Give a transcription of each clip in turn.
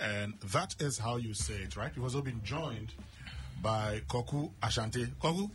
And that is how you say it, right? We've also been joined by Koku Ashanti. Koku?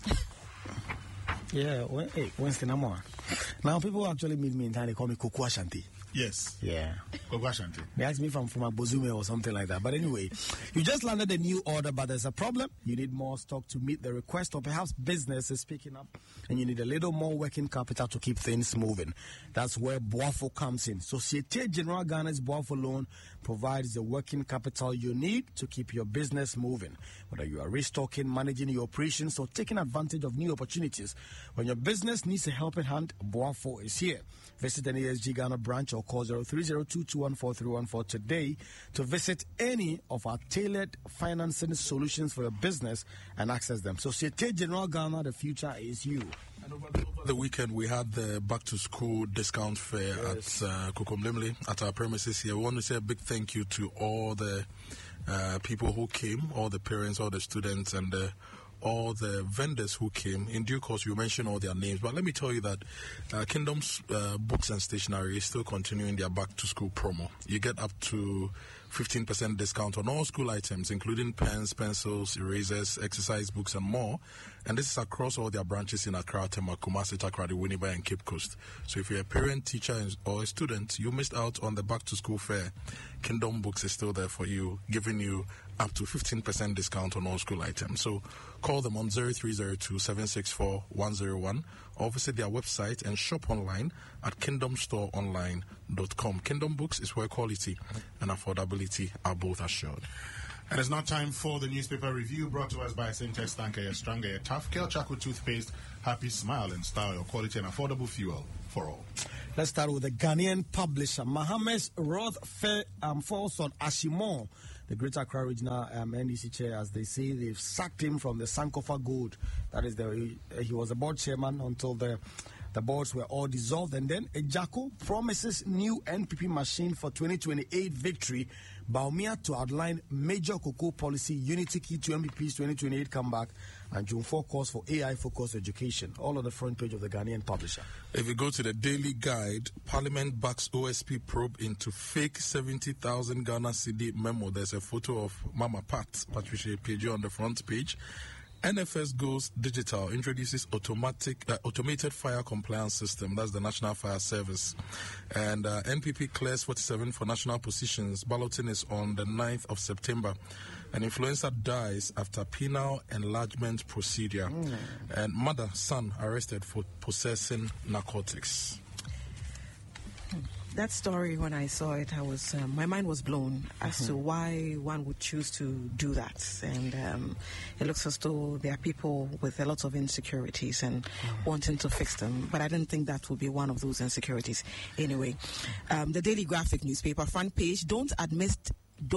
Yeah, Wednesday Namor. Now, people actually meet me in time, they call me Koku Ashanti. Yes. Yeah. Koku Ashanti. They asked me if I'm from a Bozume or something like that. But anyway, you just landed a new order, but there's a problem. You need more stock to meet the request, or perhaps business is picking up and you need a little more working capital to keep things moving. That's where Boafo comes in. Societe Generale Ghana's Boafo loan provides the working capital you need to keep your business moving. Whether you are restocking, managing your operations, or taking advantage of new opportunities, when your business needs a helping hand, Boafo is here. Visit an ASG Ghana branch or call 0302214314 today to visit any of our tailored financing solutions for your business and access them. Societe Generale Ghana, the future is you. And over the weekend, we had the back-to-school discount fair at Kokomlemle at our premises here. We want to say a big thank you to all the people who came, all the parents, all the students, and all the vendors who came. In due course, you mentioned all their names, but let me tell you that Kingdom's Books and Stationery is still continuing their back-to-school promo. You get up to 15% discount on all school items, including pens, pencils, erasers, exercise books, and more. And this is across all their branches in Accra, Tema, Kumasi, Takoradi, Winneba, and Cape Coast. So if you're a parent, teacher, or a student, you missed out on the back-to-school fair. Kingdom Books is still there for you, giving you up to 15% discount on all school items. So call them on 0302-764-101 or visit their website and shop online at kingdomstoreonline.com. Kingdom Books is where quality and affordability are both assured. And it's now time for the newspaper review brought to us by Syntex Tanker, your stronger, your tough. Kel Chaco toothpaste, happy smile and style, your quality and affordable fuel for all. Let's start with the Ghanaian publisher. Mohammed Roth falls on Ashimon, the Greater Accra Regional NDC chair, as they say they've sacked him from the Sankofa Gold. That is, he was the board chairman until the boards were all dissolved. And then Ejako promises new NPP machine for 2028 victory. Baumia to outline major cocoa policy, unity key to MPP's 2028 comeback, and June 4 calls for AI-focused education. All on the front page of the Ghanaian publisher. If you go to the Daily Guide, Parliament backs OSP probe into fake 70,000 Ghana cedi memo. There's a photo of Mama Pat, Patricia Page, on the front page. NFS goes digital, introduces automated fire compliance system. That's the National Fire Service. And NPP clears 47 for national positions. Balloting is on the 9th of September. An influencer dies after penal enlargement procedure. And mother, son arrested for possessing narcotics. That story, when I saw it, I was my mind was blown as to why one would choose to do that. And it looks as though there are people with a lot of insecurities and wanting to fix them. But I didn't think that would be one of those insecurities. Anyway, the Daily Graphic newspaper front page: Don't admit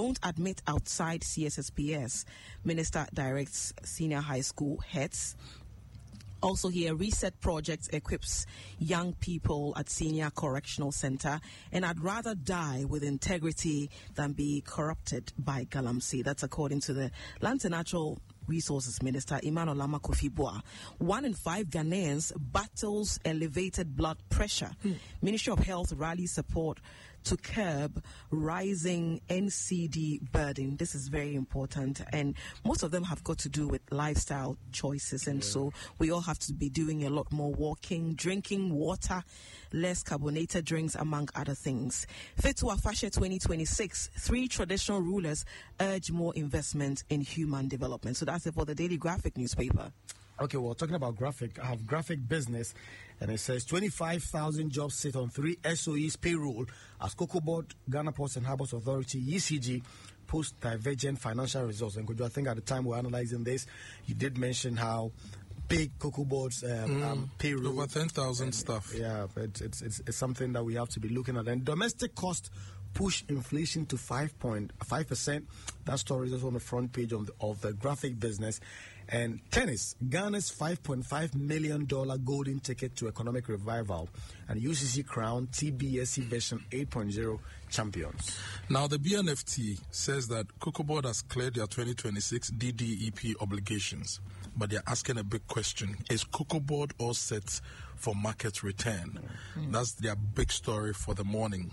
outside CSSPS. Minister directs senior high school heads. Also here, Reset Project equips young people at Senior Correctional Center, and I'd rather die with integrity than be corrupted by Galamsey. That's according to the Land and Natural Resources Minister Emmanuel Lama Kofi-Boa. 1 in 5 Ghanaians battles elevated blood pressure. Ministry of Health rallies support to curb rising NCD burden. This is very important, and most of them have got to do with lifestyle choices, and so we all have to be doing a lot more walking, drinking water, less carbonated drinks, among other things. Fetua Fashe 2026, 3 traditional rulers urge more investment in human development. So that's it for the Daily Graphic newspaper. Okay, well, talking about graphic, I have Graphic Business, and it says 25,000 jobs sit on 3 SOEs payroll as Cocoa Board, Ghana Ports and Harbours Authority, ECG, post divergent financial results. And I think at the time we're analyzing this, you did mention how big Cocoa Board's payroll, over 10,000 staff. Yeah, it's something that we have to be looking at. And domestic cost push inflation to 5.5%. That story is also on the front page of the Graphic Business. And tennis, Ghana's $5.5 million golden ticket to economic revival, and UCC crown TBSC version 8.0 champions. Now, the BNFT says that Cocoa Board has cleared their 2026 DDEP obligations, but they're asking a big question. Is Cocoa Board all set for market return? That's their big story for the morning.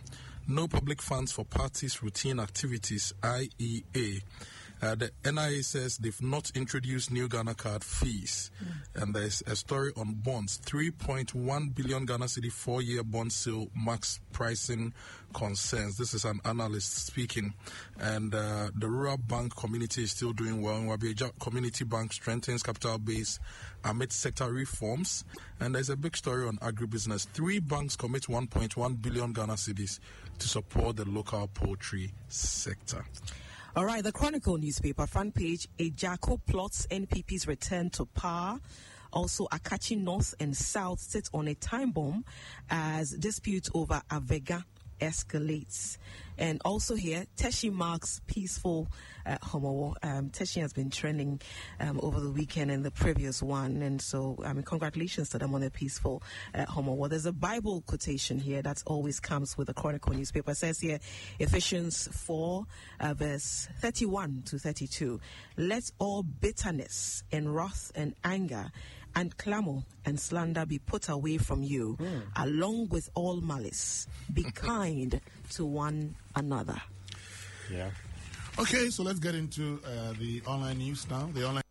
No public funds for parties' routine activities, IEA. The NIA says they've not introduced new Ghana card fees. And there's a story on bonds. 3.1 billion Ghana cedi 4-year bond sale max pricing concerns. This is an analyst speaking. And the rural bank community is still doing well. Wabieja Community Bank strengthens capital base amid sector reforms. And there's a big story on agribusiness. 3 banks commit 1.1 billion Ghana cedis to support the local poultry sector. All right, the Chronicle newspaper, front page, Ejako plots NPP's return to power. Also, Akachi North and South sit on a time bomb as dispute over Avega escalates. And also here, Teshi marks peaceful homo war. Teshi has been trending over the weekend and the previous one. And so, congratulations to them on the peaceful homo war. There's a Bible quotation here that always comes with the Chronicle newspaper. It says here, Ephesians 4, verse 31 to 32. Let all bitterness and wrath and anger and clamor and slander be put away from you, along with all malice. Be kind to one another. Yeah. Okay, so let's get into the online news now. The online.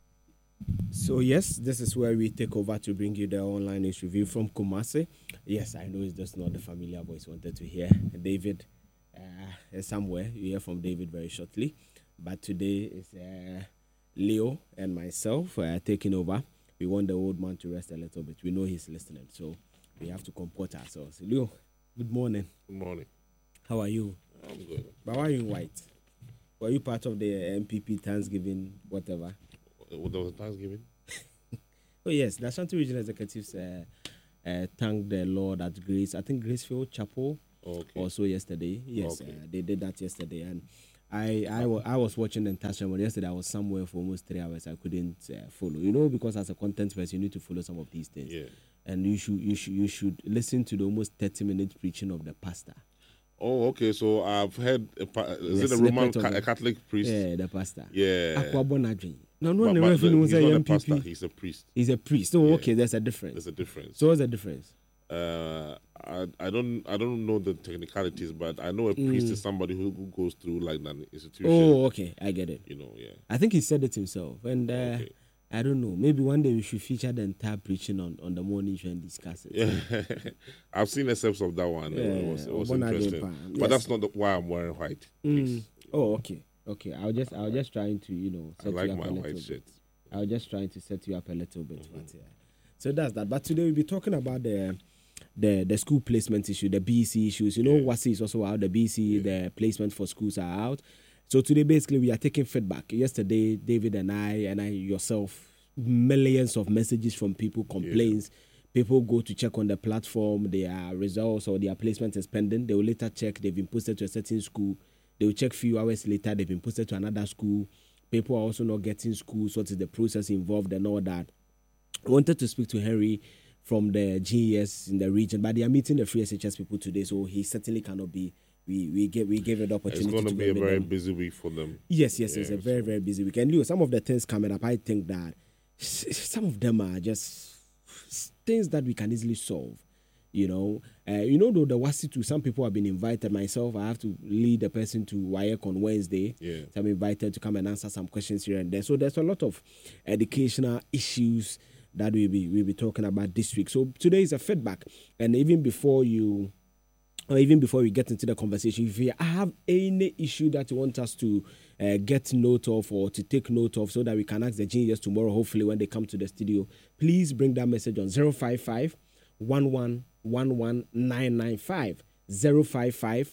So yes, this is where we take over to bring you the online news review from Kumasi. Yes, I know it's just not the familiar voice wanted to hear. David is somewhere. You hear from David very shortly. But today is Leo and myself taking over. We want the old man to rest a little bit. We know he's listening, so we have to comport ourselves. Leo, good morning. Good morning. How are you? I'm good. But why are you in white? Were you part of the MPP Thanksgiving, whatever? What was Thanksgiving? Oh, yes. The Ashanti Regional Executives thanked the Lord at Grace, I think Gracefield Chapel, also yesterday. Yes, they did that yesterday. And I was watching the entire yesterday. I was somewhere for almost 3 hours. I couldn't follow, because as a content person, you need to follow some of these things. Yeah. And you should listen to the almost 30-minute preaching of the pastor. Oh, okay. So I've heard. Is it a Roman Catholic priest? Yeah, the pastor. Yeah. No, but he's not a pastor. He's a priest. He's a priest. Oh, yeah. Okay. There's a difference. There's a difference. So what's the difference? I don't know the technicalities, but I know a priest is somebody who goes through like an institution. Oh, okay, I get it. Yeah. I think he said it himself, and I don't know. Maybe one day we should feature the entire preaching on the morning show and discuss it. Yeah, I've seen excerpts of that one. Yeah, it was interesting, but that's not why I'm wearing white. Oh, okay. I'll just trying to I like my white shirt. I was just trying to set you up a little bit, but yeah. So that's that. But today we'll be talking about the school placement issue, the BC issues. WASSCE is also out. The BC, the placement for schools are out. So today, basically, we are taking feedback. Yesterday, David and I yourself, millions of messages from people, complaints. People go to check on the platform, their results or their placement is pending. They will later check they've been posted to a certain school. They will check a few hours later, they've been posted to another school. People are also not getting schools. What is the process involved and all that? I wanted to speak to Henry from the GES in the region, but they are meeting the free SHS people today, so he certainly cannot be. We gave it the opportunity. It's going to be a very busy week for them. Yes, it's a very, very busy week. And Leo, some of the things coming up, I think that some of them are just things that we can easily solve. Though the WASSCE too, some people have been invited. Myself, I have to lead the person to WAEC on Wednesday. Yeah. So I'm invited to come and answer some questions here and there. So there's a lot of educational issues that we'll be talking about this week. So today is a feedback, and even before we get into the conversation, if you have any issue that you want us to get note of or to take note of so that we can ask the genius tomorrow, hopefully when they come to the studio, please bring that message on 055 1111995 055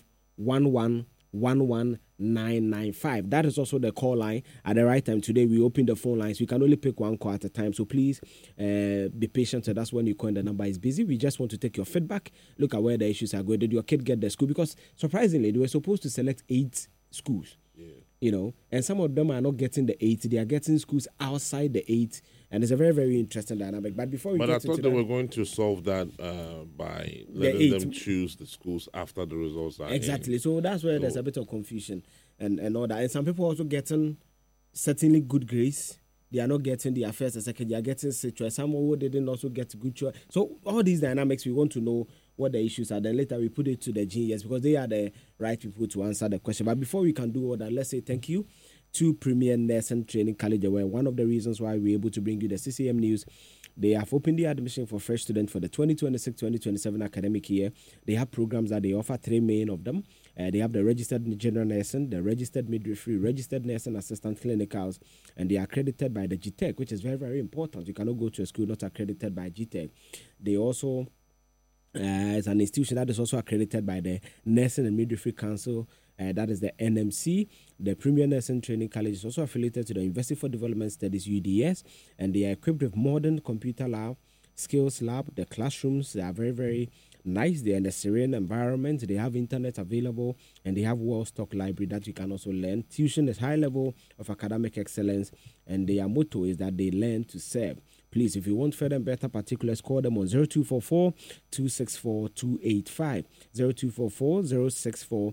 1111995. That is also the call line at the right time. Today we open the phone lines. We can only pick one call at a time, so please be patient. So that's when you call and the number is busy. We just want to take your feedback, look at where the issues are going. Did your kid get the school? Because surprisingly, they were supposed to select 8 schools. And some of them are not getting the 8. They are getting schools outside the 8, and it's a very, very interesting dynamic. But before we I thought they were going to solve that by letting them choose the schools after the results are exactly in. So that's where there's a bit of confusion and all that. And some people also getting certainly good grades. They are not getting their first and second. They are getting situation. Some who didn't also get good choice. So all these dynamics, we want to know what the issues are. Then later we put it to the genius because they are the right people to answer the question. But before we can do all that, let's say thank you to Premier Nursing Training College, where one of the reasons why we're able to bring you the CCM news. They have opened the admission for fresh students for the 2026-2027 academic year. They have programs that they offer, 3 main of them. They have the registered general nursing, the registered midwifery, registered nursing assistant clinicals, and they are accredited by the GTEC, which is very, very important. You cannot go to a school not accredited by GTEC. They also, as an institution that is also accredited by the Nursing and Midwifery Council, that is the NMC. The Premier Nursing Training College is also affiliated to the University for Development Studies, UDS, and they are equipped with modern computer lab, skills lab. The classrooms, they are very, very nice. They are in a serene environment. They have internet available, and they have well-stocked library that you can also learn. Tuition is high level of academic excellence, and their motto is that they learn to serve. Please, if you want further and better particulars, call them on 0244 264 285, 0244 064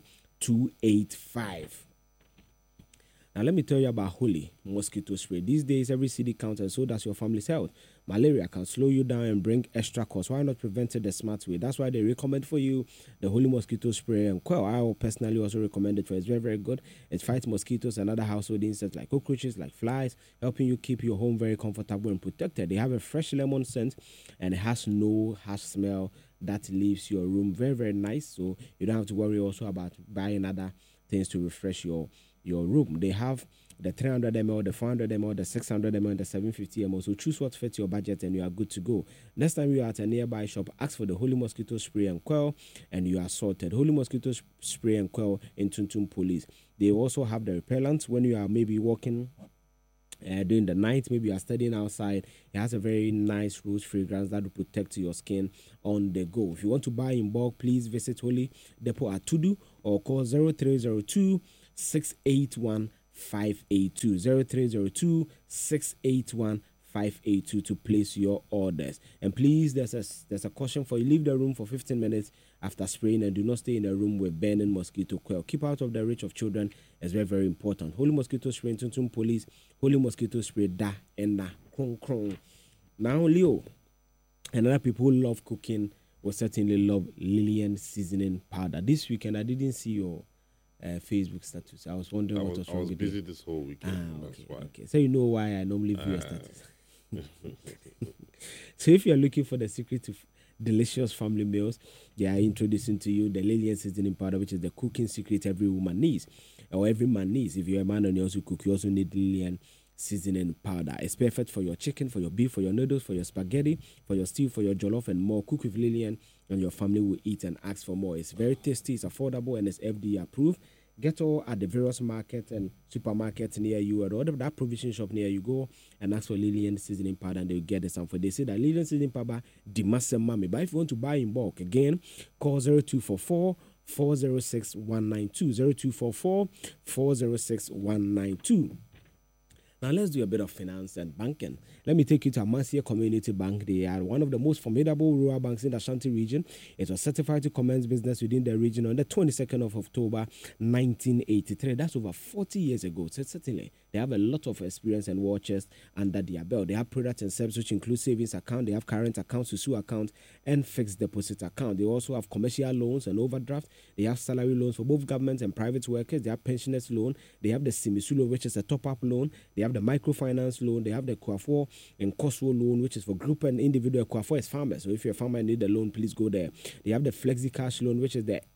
285. Now, let me tell you about Holy Mosquito Spray. These days, every city counts, and so does your family's health. Malaria can slow you down and bring extra costs. Why not prevent it the smart way? That's why they recommend for you the Holy Mosquito Spray and Quell. I personally also recommend it for it's very, very good. It fights mosquitoes and other household insects like cockroaches, like flies, helping you keep your home very comfortable and protected. They have a fresh lemon scent, and it has no harsh smell that leaves your room very, very nice. So you don't have to worry also about buying other things to refresh your room. They have the 300 ml, the 400 ml, the 600 ml, and the 750 ml. So choose what fits your budget and you are good to go. Next time you are at a nearby shop, ask for the Holy Mosquito Spray and Quell and you are sorted. Holy Mosquito Spray and Quell in Tuntun Police. They also have the repellents when you are maybe walking during the night, maybe you are studying outside. It has a very nice rose fragrance that will protect your skin on the go. If you want to buy in bulk, please visit Holy Depot at Tudu or call 0302 681 582 0302 681 582 to place your orders. And please, there's a caution for you. Leave the room for 15 minutes after spraying and do not stay in a room with burning mosquito coil. Keep out of the reach of children. It's very, very important. Holy Mosquito Spray in Tuntun Police. Holy Mosquito Spray da and da krong krong. Now, Leo and other people who love cooking will certainly love Lillian seasoning powder. This weekend, I didn't see your Facebook status. I was wondering what was wrong with you. I was busy this whole weekend. Okay, that's why. Okay. So you know why I normally view your status. So if you're looking for the secret to delicious family meals, they are introducing to you the Lillian seasoning powder, which is the cooking secret every woman needs, or every man needs. If you're a man and you also cook, you also need Lillian seasoning powder. It's perfect for your chicken, for your beef, for your noodles, for your spaghetti, for your stew, for your jollof, and more. Cook with Lillian, and your family will eat and ask for more. It's very tasty, it's affordable, and it's FDA approved. Get all at the various markets and supermarkets near you, or whatever that provision shop near you. Go and ask for Lillian seasoning powder, and they'll get the sample. They say that Lillian seasoning powder demands mommy. But if you want to buy in bulk, again, call 0244 406 192 0244 406 192. Now, let's do a bit of finance and banking. Let me take you to Amasia Community Bank. They are one of the most formidable rural banks in the Ashanti region. It was certified to commence business within the region on the 22nd of October, 1983. That's over 40 years ago. So certainly, they have a lot of experience and war chest under their belt. They have products and services which include savings account. They have current account, Susu account, and fixed deposit account. They also have commercial loans and overdraft. They have salary loans for both government and private workers. They have pensioners loan. They have the Simisu loan, which is a top-up loan. They have the microfinance loan. They have the Kwafor and Koswo loan, which is for group and individual. Kwafor is farmers. So if you're a farmer and need a loan, please go there. They have the Flexi Cash loan, which is the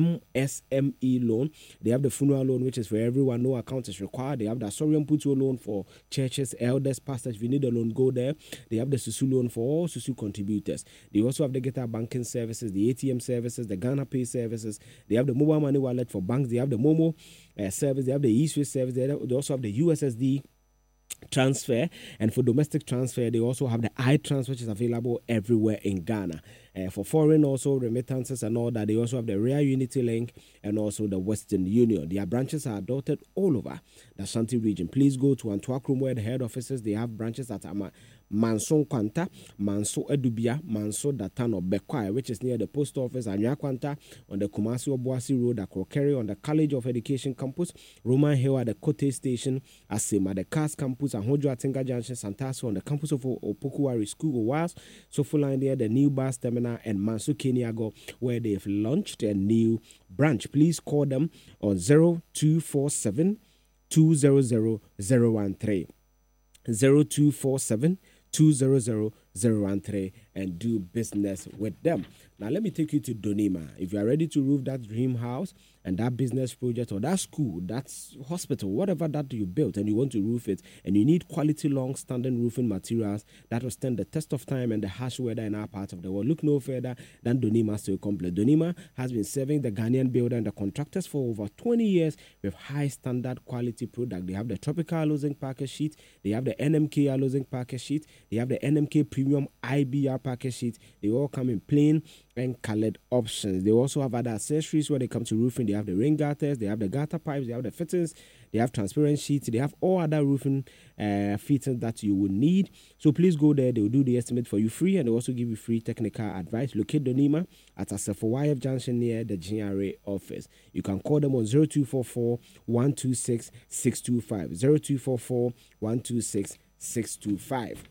MSME loan. They have the funeral loan, which is for everyone. No account is required. They have the Asorium Puto loan for churches, elders, pastors. If you need a loan, go there. They have the Susu loan for all Susu contributors. They also have the Geta banking services, the ATM services, the Ghana Pay services. They have the mobile money wallet for banks. They have the Momo service. They have the eSwiss service. They also have the USSD transfer, and for domestic transfer they also have the iTrans, which is available everywhere in Ghana. For foreign also remittances and all that, they also have the Rare Unity Link and also the Western Union. Their branches are dotted all over the Ashanti region. Please go to Antwerp where the head offices. They have branches at Manso Kwanta, Manso Edubia, Manso Datano Bekwai, which is near the post office, Anya Kwanta on the Kumasi Obuasi Road, Akrokeri on the College of Education campus, Roman Hill at the Kote Station, Asima the CAS campus, and Hojo Atenga Junction, Santaso on the campus of Opokuwari School, Owas, Sofuline there, the new bus terminal, and Manso Keniago, where they've launched a new branch. Please call them on 0247 200 013. 0247 200 013 and do business with them. Now let me take you to Donima. If you are ready to roof that dream house and that business project or that school, that hospital, whatever that you built and you want to roof it, and you need quality long-standing roofing materials that will stand the test of time and the harsh weather in our part of the world, look no further than Donima Steel Complex. Donima has been serving the Ghanaian builder and the contractors for over 20 years with high standard quality product. They have the tropical housing package sheet, they have the NMK housing package sheet, they have the NMK premium IBR package sheet. They all come in plain and colored options. They also have other accessories when it comes to roofing. They have the rain gutters, they have the gutter pipes, they have the fittings, they have transparent sheets, they have all other roofing fittings that you will need. So please go there. They will do the estimate for you free, and they also give you free technical advice. Locate Donima at Asafo YF Junction near the GRA office. You can call them on 0244 126 625. 0244 126 625.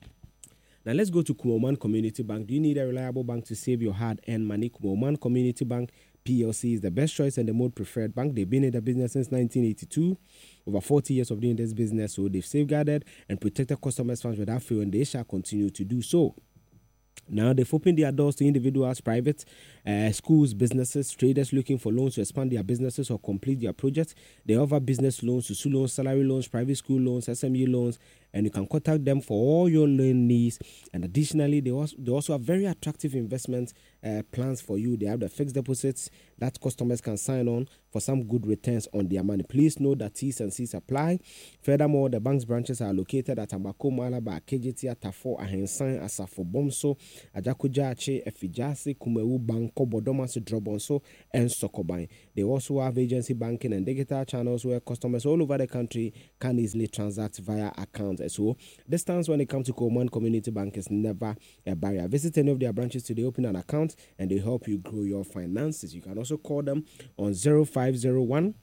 Now let's go to Kumoman Community Bank. Do you need a reliable bank to save your hard-earned money? Kumoman Community Bank PLC is the best choice and the most preferred bank. They've been in the business since 1982. Over 40 years of doing this business, so they've safeguarded and protected customers' funds without fear, and they shall continue to do so. Now they've opened their doors to individuals, private schools, businesses, traders looking for loans to expand their businesses or complete their projects. They offer business loans, Susu loans, salary loans, private school loans, SME loans, and you can contact them for all your loan needs. And additionally, they also have very attractive investment plans for you. They have the fixed deposits that customers can sign on for some good returns on their money. Please note that T's and C's apply. Furthermore, the bank's branches are located at Ambako, Malaba, Kejiti, Tafo, Ahensan, Asafo, Bomso, Ajakuja, Ache, Efijasi, Kumewu, Banko, Bodomasi, Drobonso, and Sokoban. They also have agency banking and digital channels where customers all over the country can easily transact via accounts. So, distance when it comes to Kumoman Community Bank is never a barrier. Visit any of their branches today, open an account, and they help you grow your finances. You can also call them on 0501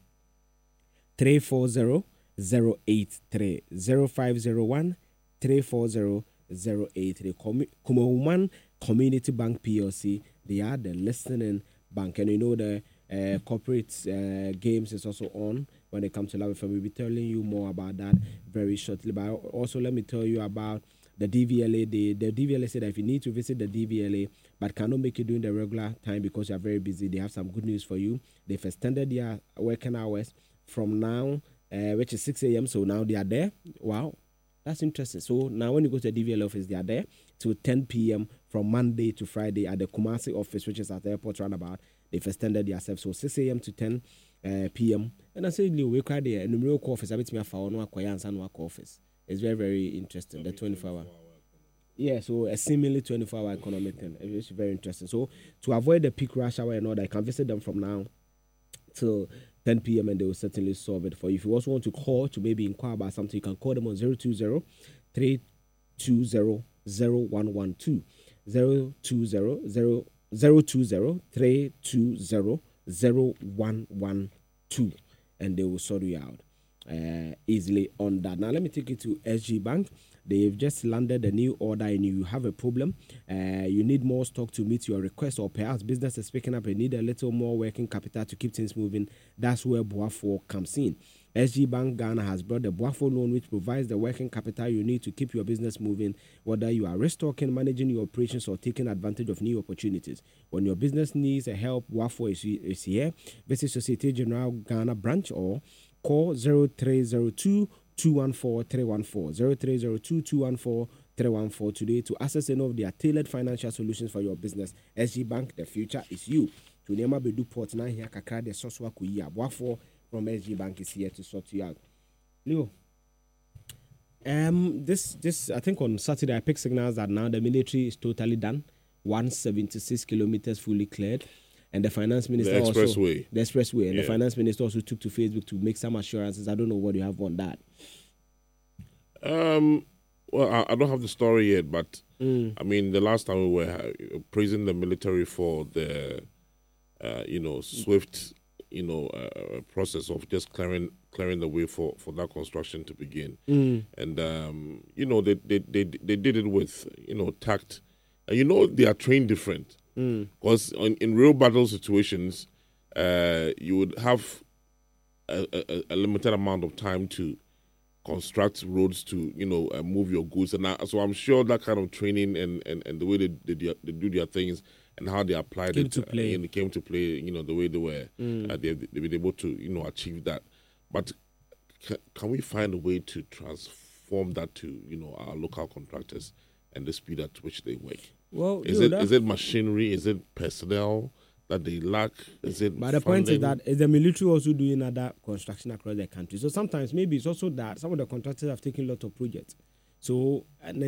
340 083. 0501 340 083. Kumoman Community Bank PLC, they are the listening bank. And you know the corporate games is also on when it comes to Love FM. We'll be telling you more about that very shortly. But also let me tell you about the DVLA. The DVLA said that if you need to visit the DVLA but cannot make it during the regular time because you are very busy, they have some good news for you. They've extended their working hours from now, which is 6 a.m. So now they are there. Wow, that's interesting. So now when you go to the DVLA office, they are there till 10 p.m. from Monday to Friday at the Kumasi office, which is at the airport roundabout. They've extended themselves, so 6 a.m. to 10 p.m. And I said, we cried there, and the real office, I bet me a phone office. It's very, very interesting, the 24-hour. Yeah, so a seemingly 24-hour economic thing. It's very interesting. So to avoid the peak rush hour and all that, I can visit them from now till 10 p.m. and they will certainly solve it for you. If you also want to call to maybe inquire about something, you can call them on 020 320 0112. 020 320 0112, and they will sort you out easily on that. Now, let me take you to SG Bank. They've just landed a new order and you have a problem. You need more stock to meet your request, or perhaps business is picking up and need a little more working capital to keep things moving. That's where Boafo comes in. SG Bank Ghana has brought the Boafo loan, which provides the working capital you need to keep your business moving, whether you are restocking, managing your operations, or taking advantage of new opportunities. When your business needs help, Boafo is here. Visit Societe Generale Ghana branch or call 0302 214 314 0302 214 314 today to access any of their tailored financial solutions for your business. SG Bank, the future is you. To Nema Bedu Port na here kakra de soswa kuyi Boafo from SG Bank is here to sort you out. Leo, this I think on Saturday I picked signals that now the military is totally done. 176 kilometers fully cleared. And the finance minister the expressway. And the finance minister also took to Facebook to make some assurances. I don't know what you have on that. Well, I don't have the story yet, but I mean, the last time we were praising the military for the, swift, process of just clearing the way for that construction to begin. And they did it with tact. And they are trained different because in real battle situations, you would have a limited amount of time to construct roads to move your goods, and so I'm sure that kind of training and the way they do their things and how they applied it came to play the way they were they've been able to achieve that. But can we find a way to transform that to our local contractors and the speed at which they work? Well, is it machinery? Is it personnel that they lack? Is it but the point is that is the military also doing other construction across the country? So sometimes maybe it's also that some of the contractors have taken a lot of projects. So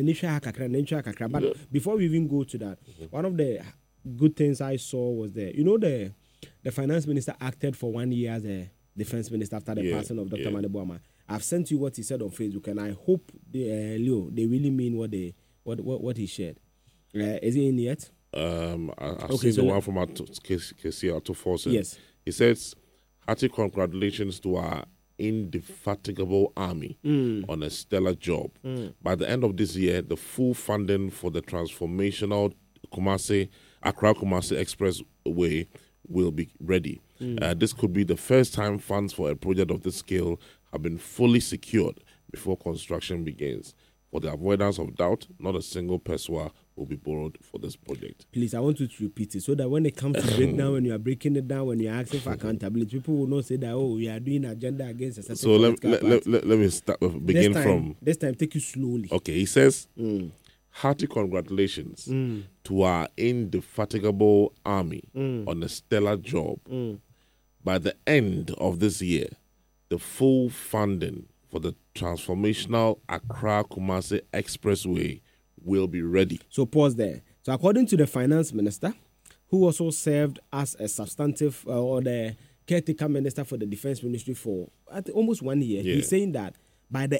but before we even go to that, one of the good things I saw was the finance minister acted for 1 year as a defense minister after the passing of Dr. Mane Boama. I've sent you what he said on Facebook, and I hope they really mean what he shared. Is it in yet? I've seen the one from KC Auto Force. Yes. He says, hearty congratulations to our indefatigable army on a stellar job. By the end of this year, the full funding for the transformational Accra Kumasi Expressway will be ready. This could be the first time funds for a project of this scale have been fully secured before construction begins. For the avoidance of doubt, not a single pesewa will be borrowed for this project. Please, I want you to repeat it so that when it comes to breakdown, when you are breaking it down, when you are asking for accountability, people will not say that, we are doing agenda against a certain. So let me begin from... This time, take you slowly. Okay, he says, hearty congratulations to our indefatigable army on a stellar job. By the end of this year, the full funding for the transformational Accra Kumasi Expressway will be ready. So pause there. So according to the finance minister, who also served as a substantive or the caretaker minister for the defense ministry for almost 1 year, he's saying that by the